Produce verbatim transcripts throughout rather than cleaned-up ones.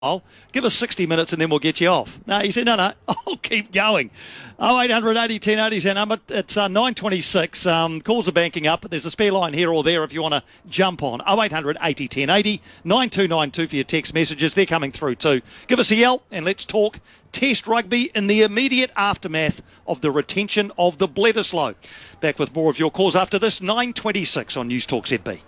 Oh, give us sixty minutes and then we'll get you off. No, he said, no, no, I'll keep going. oh eight hundred eighty ten eighty is our number. It's uh, nine twenty-six. Um, calls are banking up, but there's a spare line here or there if you want to jump on. oh eight hundred eighty ten eighty, nine two nine two for your text messages. They're coming through too. Give us a yell and let's talk Test rugby in the immediate aftermath of the retention of the Bledisloe. Back with more of your calls after this, nine twenty-six on News Talk Z B.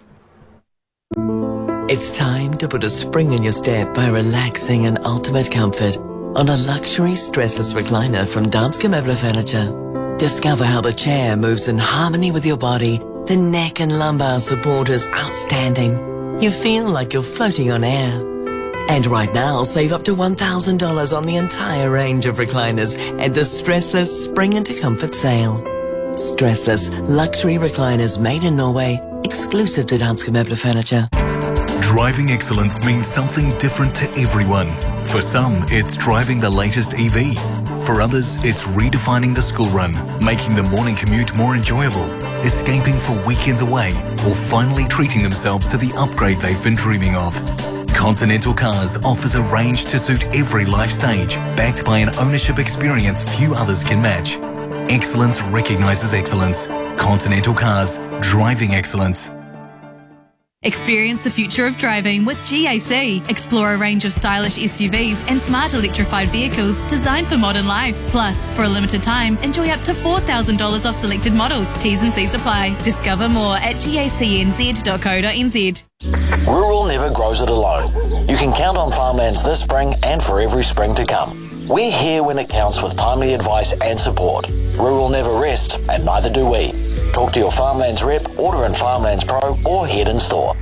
It's time to put a spring in your step by relaxing in ultimate comfort on a luxury stressless recliner from Danske Møbler Furniture. Discover how the chair moves in harmony with your body. The neck and lumbar support is outstanding. You feel like you're floating on air. And right now, save up to one thousand dollars on the entire range of recliners at the Stressless Spring into Comfort sale. Stressless luxury recliners made in Norway, exclusive to Danske Møbler Furniture. Driving excellence means something different to everyone. For some, it's driving the latest E V. For others, it's redefining the school run, making the morning commute more enjoyable, escaping for weekends away, or finally treating themselves to the upgrade they've been dreaming of. Continental Cars offers a range to suit every life stage, backed by an ownership experience few others can match. Excellence recognises excellence. Continental Cars, driving excellence. Experience the future of driving with G A C. Explore a range of stylish S U Vs and smart electrified vehicles designed for modern life. Plus, for a limited time, enjoy up to four thousand dollars off selected models. T's and C's apply. Discover more at gacnz dot co dot n z. Rural never grows it alone. You can count on Farmlands this spring and for every spring to come. We're here when it counts with timely advice and support. Rural never rests, and neither do we. Talk to your Farmlands rep, order in Farmlands Pro, or head in store.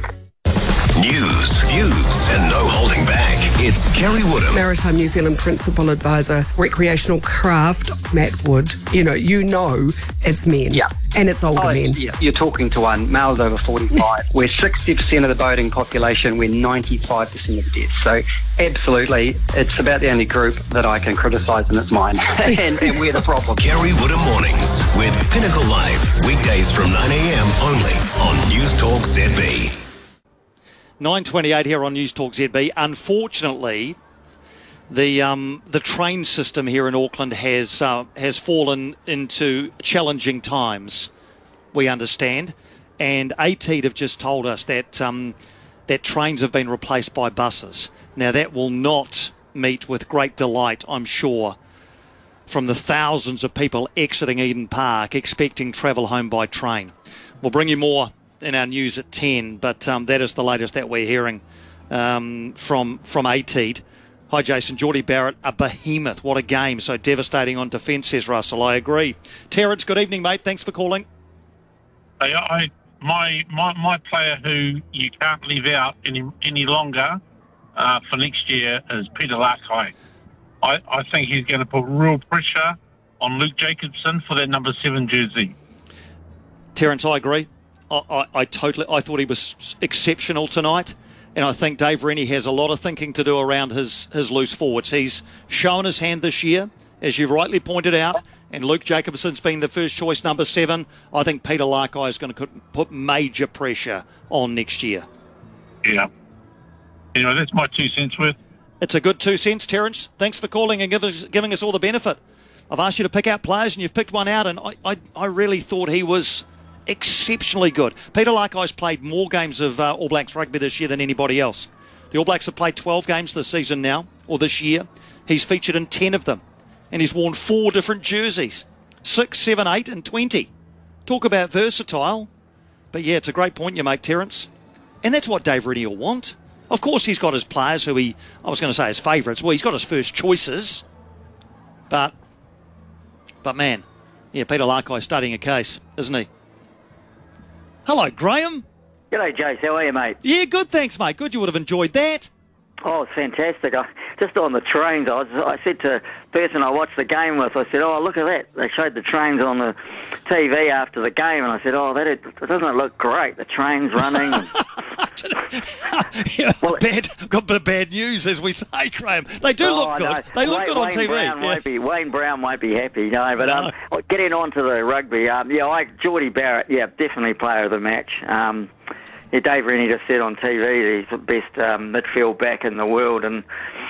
News, views, and no holding back. It's Kerry Woodham. Maritime New Zealand Principal Advisor, Recreational Craft, Matt Wood. You know, you know it's men. Yeah. And it's older oh, men. Yeah. You're talking to one, males over forty-five. We're sixty percent of the boating population. We're ninety-five percent of the deaths. So absolutely, it's about the only group that I can criticise, and it's mine. and, and we're the problem. Kerry Woodham Mornings with Pinnacle Live. Weekdays from nine a.m. only on News Talk Z B. nine twenty-eight here on News Talk Z B. Unfortunately, the um, the train system here in Auckland has uh, has fallen into challenging times, we understand. And A T have just told us that um, that trains have been replaced by buses. Now, that will not meet with great delight, I'm sure, from the thousands of people exiting Eden Park expecting travel home by train. We'll bring you more in our news at ten, but um, that is the latest that we're hearing um, from from A T. Hi, Jason. Geordie Barrett, a behemoth. What a game. So devastating on defence, says Russell. I agree. Terrence, good evening, mate. Thanks for calling. Hey, I, my, my my player who you can't leave out any any longer uh, for next year is Peter Lakai. I, I think he's going to put real pressure on Luke Jacobson for that number seven jersey. Terrence, I agree. I, I, I totally. I thought he was exceptional tonight, and I think Dave Rennie has a lot of thinking to do around his, his loose forwards. He's shown his hand this year, as you've rightly pointed out, and Luke Jacobson's been the first choice number seven. I think Peter Lakai is going to put major pressure on next year. Yeah. Anyway, that's my two cents worth. It's a good two cents, Terrence. Thanks for calling and give us, giving us all the benefit. I've asked you to pick out players, and you've picked one out, and I, I, I really thought he was exceptionally good. Peter Lakai's played more games of uh, All Blacks rugby this year than anybody else. The All Blacks have played twelve games this season now, or this year. He's featured in ten of them, and he's worn four different jerseys. Six, seven, eight, and twenty. Talk about versatile. But yeah, it's a great point you make, Terrence. And that's what Dave Rennie will want. Of course, he's got his players who he, I was going to say his favourites. Well, he's got his first choices. But, but man, yeah, Peter Lakai's studying a case, isn't he? Hello, Graham. G'day, Jace. How are you, mate? Yeah, good, thanks, mate. Good, you would have enjoyed that. Oh, it's fantastic. I, just on the trains, I, was, I said to the person I watched the game with, I said, oh, look at that. They showed the trains on the T V after the game, and I said, oh, that it, doesn't it look great? The trains running. yeah, well, bad, got a bit of bad news, as we say, Graham. They do oh, look good. No. They look Wayne, good on Wayne T V. Brown yeah. won't be, Wayne Brown won't be happy, no. But no. Um, getting on to the rugby, um, yeah, I, Geordie Barrett, yeah, definitely player of the match. Um, yeah, Dave Rennie just said on T V that he's the best um, midfield back in the world, and